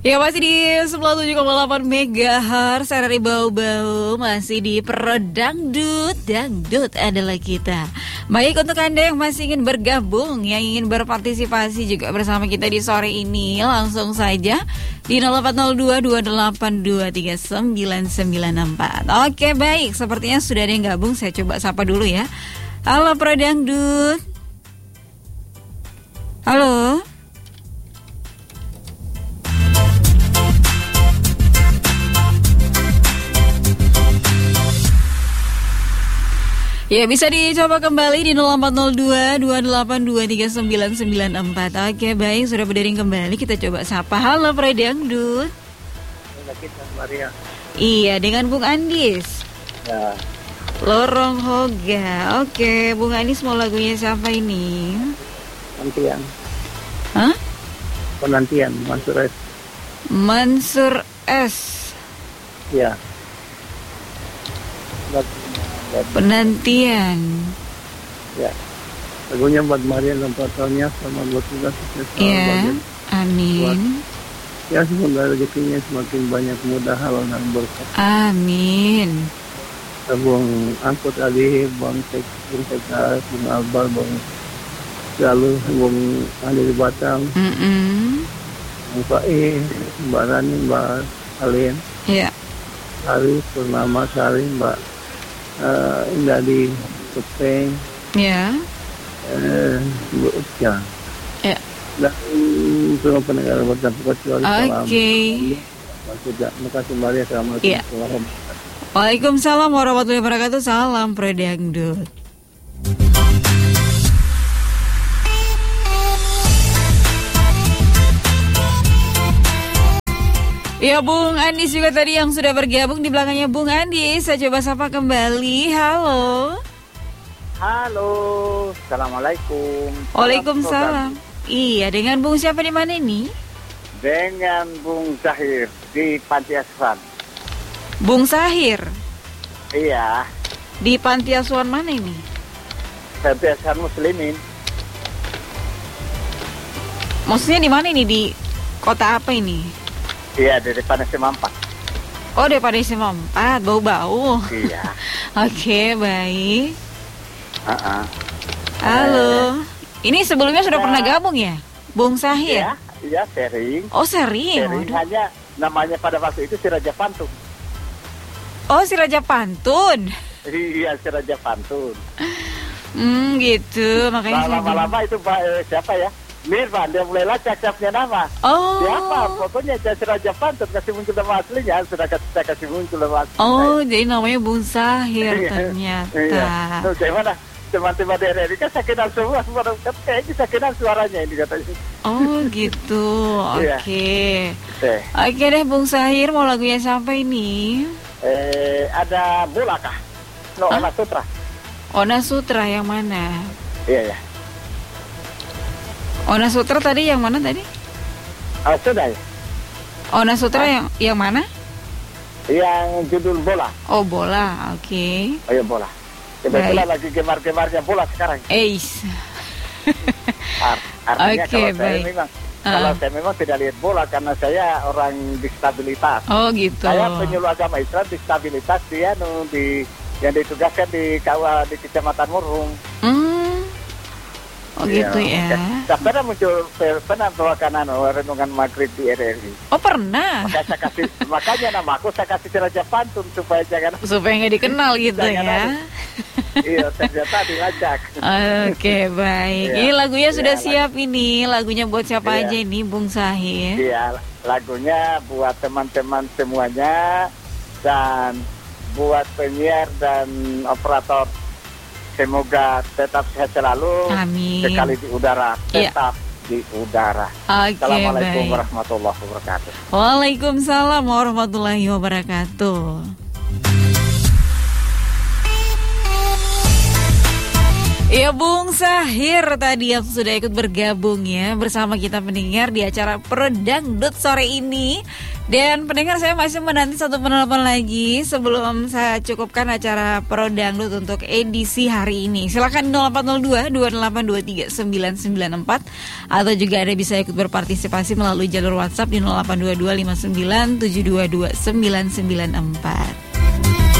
Ya masih di 97,8 MHz RRI Bau-Bau. Masih di Perodangdut. Dangdut adalah kita. Baik, untuk Anda yang masih ingin bergabung, yang ingin berpartisipasi juga bersama kita di sore ini, langsung saja di 0802-228-23994. Oke, baik, sepertinya sudah ada yang gabung. Saya coba sapa dulu ya. Halo Perodangdut. Halo. Ya, bisa dicoba kembali di 0802-282-3994. Oke, baik, sudah berdering kembali. Kita coba sapa. Halo Perodangdut. Maria. Iya, dengan Bung Andis. Ya. Lorong Hoga. Oke, Bung Andis mau lagunya siapa ini? Penantian. Hah? Penantian, Mansur S. Mansur S. Ya. Penantian. Ya. Lagunya buat Maria dan pacarnya, sama buat juga sukses. Iya, amin. Ya, semoga rezekinya semakin banyak, mudah, halal dan berkah. Amin. Bung Angkut Ali, Bung Sekar, Bung Albar, Bung Lalu, Bung Andi di Batam, Bung Faiz, Mbak Rani, Mbak Alin, Iya. Hari Purnama Sari, Mbak Indah di Kupeng, Ya. Bu Uca, Ya. dan semua pendengar bertemu kecuali salam. Oke. Terima kasih Maria, assalamualaikum Iya. warahmatullahi wabarakatuh. Waalaikumsalam warahmatullahi wabarakatuh. Salam Perodangdut. Ya, Bung Andis juga tadi yang sudah bergabung di belakangnya Bung Andis. Saya coba sapa kembali. Halo. Halo, assalamualaikum. Waalaikumsalam. Iya, dengan Bung siapa di mana ini? Dengan Bung Zahir di Panti Asuhan. Bung Sahir. Iya, Di Panti Asuhan mana ini? Panti Asuhan Muslimin. Maksudnya di mana ini? Di kota apa ini? Iya, di depan SMA 4. Oh, daripada SMA 4, bau-bau. Iya. Oke, baik. Halo. Ini sebelumnya sudah pernah gabung ya? Bung Sahir? Iya, sering. Oh, sering? Sering, Waduh. hanya namanya pada waktu itu si Raja Pantun. Oh, si Raja Pantun. Iya, si Raja Pantun. Gitu. Makanya saya Lama-lama itu siapa ya? Mirvan, dia mulai lacak-lacaknya nama. Oh. Siapa? Pokoknya si Raja Pantun kasih muncul nama aslinya, sudah saya kasih muncul nama aslinya. Oh, jadi namanya Bung Sahir ternyata. Iya. Terus gimana? Teman-teman di RRI kan saya kenal semua, kayaknya saya kenal suaranya ini katanya. Oh, gitu. Iya. Oke. Oke deh, Bung Sahir, mau lagunya siapa ini? Ada bola kah? Ona Sutra. Ona Sutra yang mana? Iya, ya. Ona Sutra tadi yang mana tadi? Sudah ya? Ona Sutra yang mana? Yang judul bola. Oh, bola. Oke. Oh ya, bola. Kebetulan lagi gemar-gemarnya bola sekarang. Eis. Artinya Oke, kalau saya baik. memang kalau saya memang tidak lihat bola karena saya orang disabilitas. Oh, gitu. Saya penyuluh agama Islam disabilitas yang ditugaskan di Kecamatan Murung. Oh, gitu ya. Saya pernah bawakan renungan maghrib di RRI. Oh, pernah. Makanya nama aku saya kasih Raja Pantun supaya nggak dikenal gitu ya. Iya, ternyata dilacak. Oke, baik. Iya. Ini lagunya sudah Iya, siap ini. Lagunya buat siapa Iya. aja ini, Bung Sahir? Iya, lagunya buat teman-teman semuanya dan buat penyiar dan operator. Semoga tetap sehat selalu. Amin. Sekali di udara, tetap di udara. Oke, Assalamualaikum baik. warahmatullahi wabarakatuh. Waalaikumsalam warahmatullahi wabarakatuh. Ya Bung Sahir tadi yang sudah ikut bergabung ya bersama kita pendengar di acara Pro Dangdut sore ini. Dan pendengar, saya masih menanti satu penelpon lagi sebelum saya cukupkan acara Pro Dangdut untuk edisi hari ini. Silakan 0802 2823 994 atau juga Anda bisa ikut berpartisipasi melalui jalur WhatsApp di 0822 59 722 994.